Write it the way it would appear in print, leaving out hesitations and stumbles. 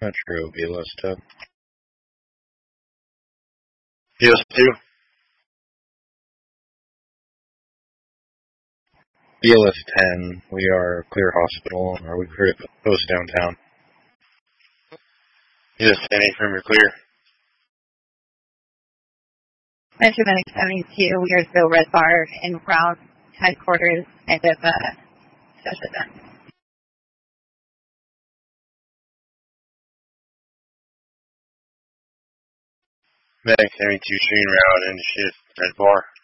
Metro BLS 10. BLS 2. BLS 10, we are clear hospital, or we clear post downtown. BLS 10, affirm, you're clear. Metro Medic 72, we are still Red Bar in front headquarters at the session. Medic 72, train route into shift, Red Bar.